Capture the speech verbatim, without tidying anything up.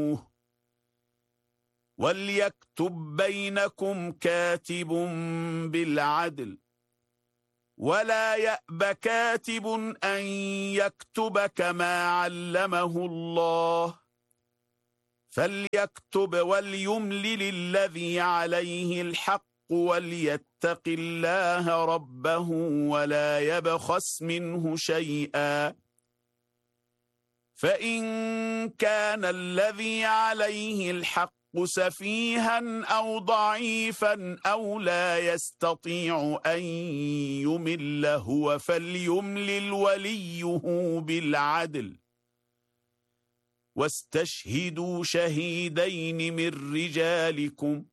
وليكتب بينكم كاتب بالعدل ولا يأب كاتب أن يكتب كما علمه الله فليكتب وليملل الذي عليه الحق وليتق الله ربه ولا يبخس منه شيئا فإن كان الذي عليه الحق سفيها أو ضعيفا أو لا يستطيع أن يمل هو فليملل وليه بالعدل واستشهدوا شهيدين من رجالكم